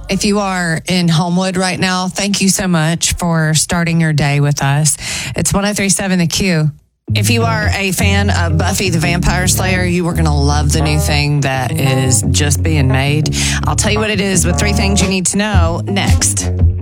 If you are in Homewood right now, thank you so much for starting your day with us. It's 103.7 The Q. If you are a fan of Buffy the Vampire Slayer, you are going to love the new thing that is just being made. I'll tell you what it is with 3 things you need to know next.